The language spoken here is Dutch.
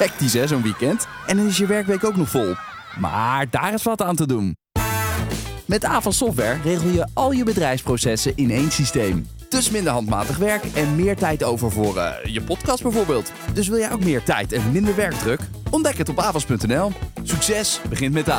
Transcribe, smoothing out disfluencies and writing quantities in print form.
Hectisch hè, zo'n weekend. En dan is je werkweek ook nog vol. Maar daar is wat aan te doen. Met Avas Software regel je al je bedrijfsprocessen in één systeem. Dus minder handmatig werk en meer tijd over voor je podcast bijvoorbeeld. Dus wil jij ook meer tijd en minder werkdruk? Ontdek het op avas.nl. Succes begint met A.